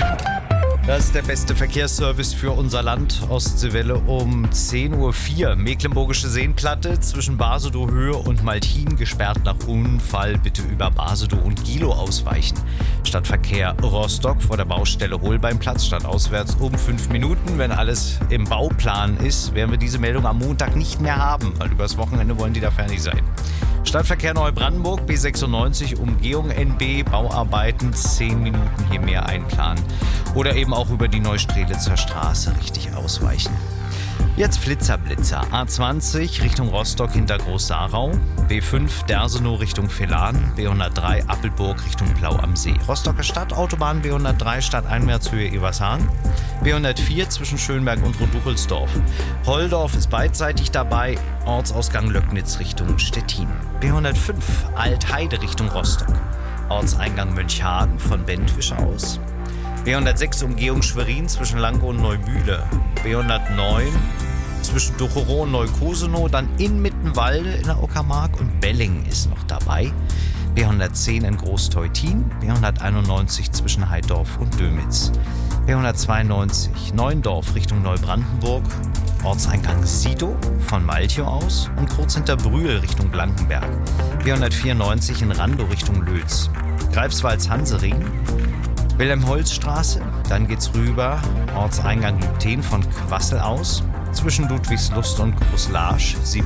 Das ist der beste Verkehrsservice für unser Land. Ostseewelle um 10:04 Uhr. Mecklenburgische Seenplatte zwischen Basedow-Höhe und Maltin gesperrt nach Unfall. Bitte über Basedow und Gilo ausweichen. Stadtverkehr Rostock vor der Baustelle Holbeinplatz stadtauswärts um 5 Minuten. Wenn alles im Bauplan ist, werden wir diese Meldung am Montag nicht mehr haben, weil übers Wochenende wollen die da fertig sein. Stadtverkehr Neubrandenburg, B96, Umgehung NB, Bauarbeiten, 10 Minuten hier mehr einplanen. Oder eben auch über die Neustrelitzer Straße richtig ausweichen. Jetzt Flitzer-Blitzer. A20 Richtung Rostock hinter Groß-Sarau, B5 Dersenow Richtung Velan, B103 Appelburg Richtung Blau am See. Rostocker Stadtautobahn B103 Stadteinwärtshöhe Evershagen, B104 zwischen Schönberg und Roduchelsdorf. Holdorf ist beidseitig dabei, Ortsausgang Löcknitz Richtung Stettin. B105 Altheide Richtung Rostock, Ortseingang Mönchhagen von Bentwisch aus. B106 Umgehung Schwerin zwischen Lange und Neumühle. B109 zwischen Ducherow und Neukosenow, dann in Mittenwalde in der Uckermark und Belling ist noch dabei. B110 in Großteutin, B191 zwischen Heidorf und Dömitz. B192 Neuendorf Richtung Neubrandenburg, Ortseingang Sidow von Malchow aus und kurz hinter Brühl Richtung Blankenberg. B194 in Randow Richtung Lötz. Greifswald-Hansering, Wilhelm-Holz-Straße, dann geht's rüber, Ortseingang Lübten von Quassel aus, zwischen Ludwigslust und Großlarsch,